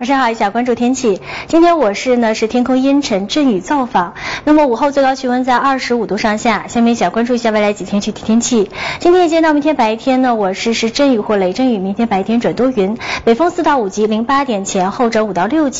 晚上好，一起来关注天气。今天我市是天空阴沉，阵雨造访。那么午后最高气温在25度上下。下面一起来关注一下未来几天具体天气。今天夜间到明天白天我市是阵雨或雷阵雨，明天白天转多云，北风4到5级，08点前后转5到6级。